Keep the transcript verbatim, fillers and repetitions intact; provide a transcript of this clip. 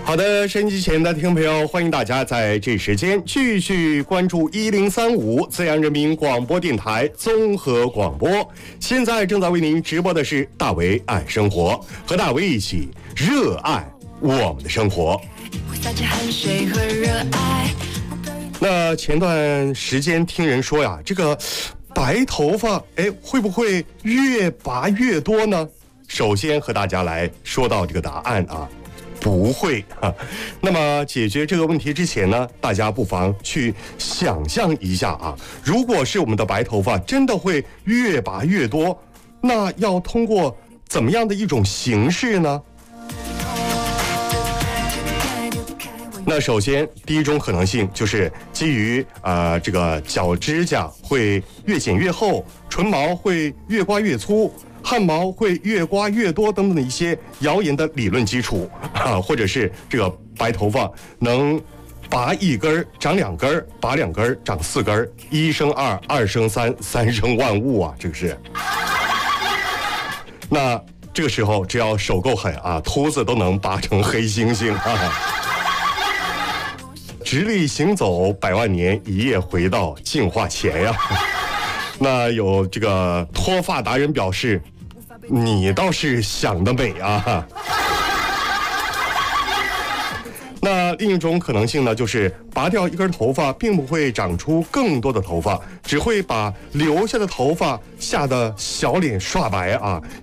好的，收音机前的听众朋友，欢迎大家在这时间继续关注一零三五自然人民广播电台综合广播。现在正在为您直播的是大为爱生活，和大为一起热爱我们的生活。那前段时间听人说呀，这个白头发，哎，会不会越拔越多呢？首先和大家来说到这个答案啊。不会啊。那么解决这个问题之前呢，大家不妨去想象一下啊，如果是我们的白头发真的会越拔越多，那要通过怎么样的一种形式呢？那首先第一种可能性就是基于呃这个脚指甲会越剪越厚，唇毛会越刮越粗，汗毛会越刮越多等等的一些谣言的理论基础啊，或者是这个白头发能拔一根长两根，拔两根长四根，一生二，二生三，三生万物啊，这个是。那这个时候只要手够狠啊，秃子都能拔成黑猩猩啊。直立行走百万年，一夜回到进化前呀。那有这个脱发达人表示，你倒是想得美啊。那另一种可能性呢，就是拔掉一根头发并不会长出更多的头发，只会把留下的头发吓得小脸刷白啊，